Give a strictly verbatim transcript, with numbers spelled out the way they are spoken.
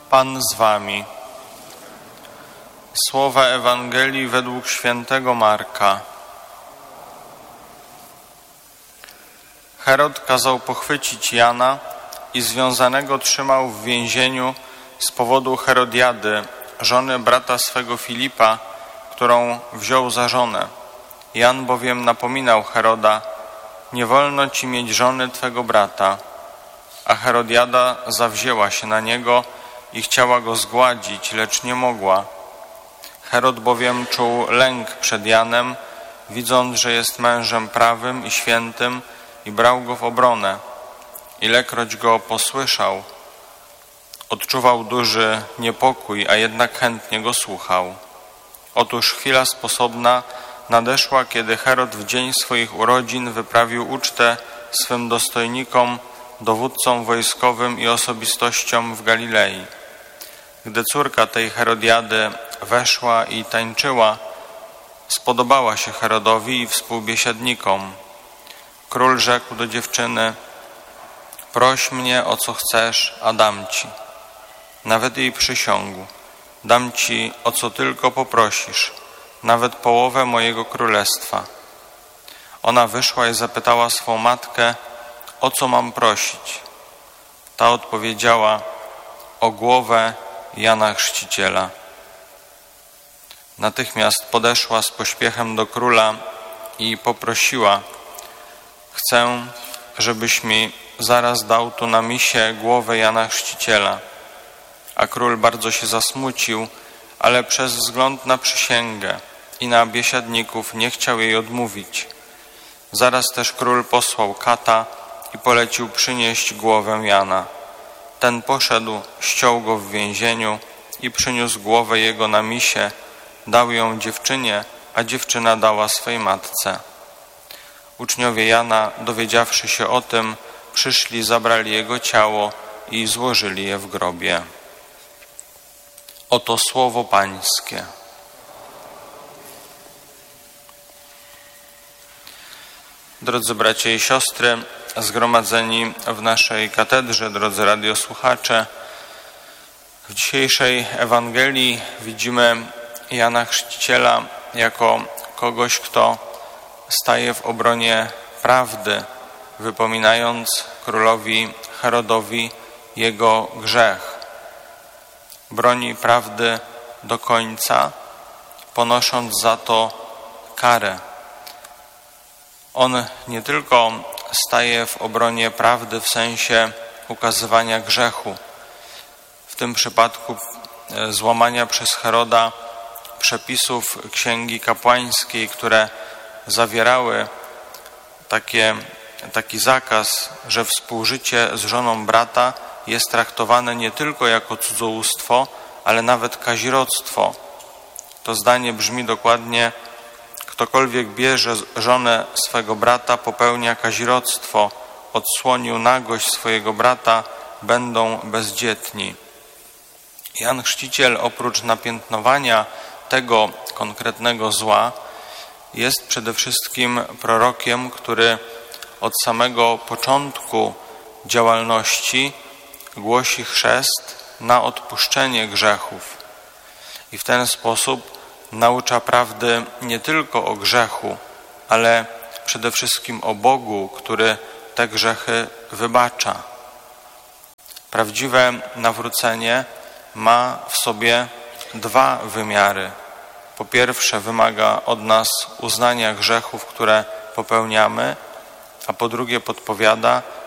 Pan z wami. Słowa Ewangelii według świętego Marka. Herod kazał pochwycić Jana i związanego trzymał w więzieniu z powodu Herodiady, żony brata swego Filipa, którą wziął za żonę. Jan bowiem napominał Heroda: nie wolno ci mieć żony twego brata. A Herodiada zawzięła się na niego i chciała go zgładzić, lecz nie mogła. Herod bowiem czuł lęk przed Janem, widząc, że jest mężem prawym i świętym, i brał go w obronę. Ilekroć go posłyszał, odczuwał duży niepokój, a jednak chętnie go słuchał. Otóż chwila sposobna nadeszła, kiedy Herod w dzień swoich urodzin wyprawił ucztę swym dostojnikom, dowódcom wojskowym i osobistościom w Galilei. Gdy córka tej Herodiady weszła i tańczyła, spodobała się Herodowi i współbiesiadnikom. Król rzekł do dziewczyny: proś mnie o co chcesz, a dam ci. Nawet jej przysiągł: dam ci o co tylko poprosisz, nawet połowę mojego królestwa. Ona wyszła i zapytała swą matkę: o co mam prosić? Ta odpowiedziała: o głowę Jana Chrzciciela. Natychmiast podeszła z pośpiechem do króla i poprosiła: chcę, żebyś mi zaraz dał tu na misie głowę Jana Chrzciciela. A król bardzo się zasmucił, ale przez wzgląd na przysięgę i na biesiadników nie chciał jej odmówić. Zaraz też król posłał kata i polecił przynieść głowę Jana. Ten poszedł, ściął go w więzieniu i przyniósł głowę jego na misie, dał ją dziewczynie, a dziewczyna dała swej matce. Uczniowie Jana, dowiedziawszy się o tym, przyszli, zabrali jego ciało i złożyli je w grobie. Oto słowo Pańskie. Drodzy bracia i siostry, zgromadzeni w naszej katedrze, drodzy radiosłuchacze, w dzisiejszej Ewangelii widzimy Jana Chrzciciela jako kogoś, kto staje w obronie prawdy, wypominając królowi Herodowi jego grzech. Broni prawdy do końca, ponosząc za to karę. On nie tylko staje w obronie prawdy w sensie ukazywania grzechu, w tym przypadku złamania przez Heroda przepisów księgi kapłańskiej, które zawierały takie, taki zakaz, że współżycie z żoną brata jest traktowane nie tylko jako cudzołóstwo, ale nawet kazirodztwo. To zdanie brzmi dokładnie: ktokolwiek bierze żonę swego brata, popełnia kazirodztwo, odsłonił nagość swojego brata, będą bezdzietni. Jan Chrzciciel oprócz napiętnowania tego konkretnego zła jest przede wszystkim prorokiem, który od samego początku działalności głosi chrzest na odpuszczenie grzechów i w ten sposób naucza prawdy nie tylko o grzechu, ale przede wszystkim o Bogu, który te grzechy wybacza. Prawdziwe nawrócenie ma w sobie dwa wymiary. Po pierwsze, wymaga od nas uznania grzechów, które popełniamy, a po drugie podpowiada,